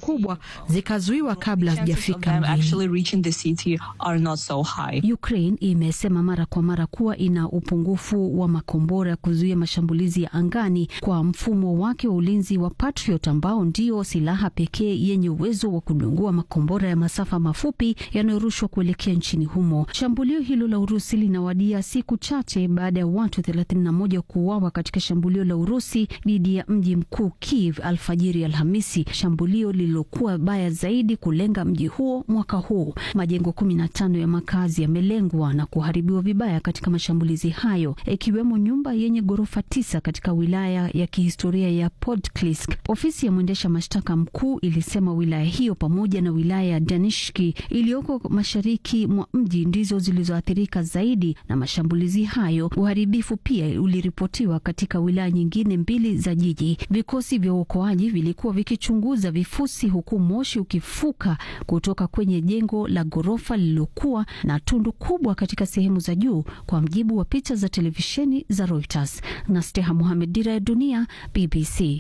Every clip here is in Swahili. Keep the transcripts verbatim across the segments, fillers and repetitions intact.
kubwa zikazuiwa kabla hazijafika mjini. Ukraine imesema mara kwa mara kuwa ina upungufu wa makombora ya kuzuia mashambulizi ya angani kwa mfumo wake wa ulinzi wa Patriot ambao ndio silaha pekee yenye uwezo wa kudungua makombora ya masafa mafupi yanayorushwa kuelekea nchini humo. Shambulio hilo la Urusi linawadia siku chache baada ya watu thelathini na moja kuuawa katika shambulio la Urusi dhidi ya mji mkuu Kiev alfajiri Alhamisi, shambulio lililokuwa baya zaidi kulenga mji huo mwaka huu. Majengo kumi na tano ya makazi yamelengwa na kuharibiwa vibaya katika mashambulizi hayo, ikiwemo nyumba yenye ghorofa tisa katika wilaya ya kihistoria ya Podklisk. Ofisi ya mwendesha mashtaka mkuu ilisema wilaya hiyo pamoja na wilaya ya Danishki iliyoko mashariki mwa mji ndizo zilizoathirika zaidi na mashambulizi hayo. Uharibifu pia uliripotiwa katika wilaya nyingine mbili za jiji. Vikosi vya uokoaji vilikuwa vikichunguza vifusi huku moshi ukifuka kutoka kwenye jengo la ghorofa lililokuwa na tundu kubwa katika sehemu za juu, kwa mjibu wa picha za televisheni za Reuters. Nasteha Mohamed, Dira ya Dunia, B B C.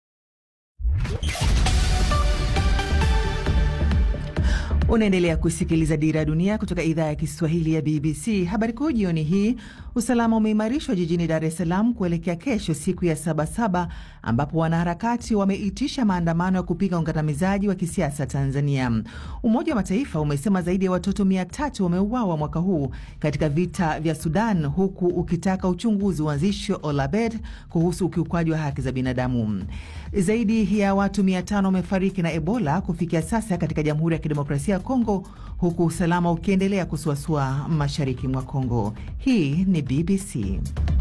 Unaendelea kusikiliza Dira ya Dunia kutoka idhaa ya Kiswahili ya B B C. Habari kuu jioni hii: usalama umeimarishwa jijini Dar es Salaam kuelekea kesho, siku ya Sabasaba, ambapo wanaharakati wameitisha maandamano ya kupinga ukandamizaji wa kisiasa Tanzania. Umoja wa Mataifa umesema zaidi ya watoto mia tatu wameuawa mwaka huu katika vita vya Sudan, huku ukitaka uchunguzi uanzishwe Olabed kuhusu ukiukwaji wa haki za binadamu. Zaidi ya watu mia tano wamefariki na Ebola kufikia sasa katika Jamhuri ya Kidemokrasia ya Kongo, huku usalama ukiendelea kusuasua mashariki mwa Kongo. Hii ni B B C.